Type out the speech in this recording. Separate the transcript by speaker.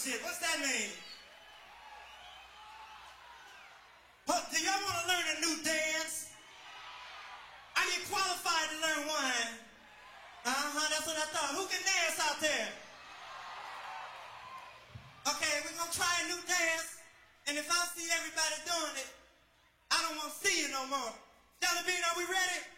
Speaker 1: shit. What's that mean? Do y'all want to learn a new dance? Are you qualified to learn one? That's what I thought. Who can dance out there? Okay, we're going to try a new dance. And if I see everybody doing it, I don't want to see you no more. Jelly Bean, are we ready?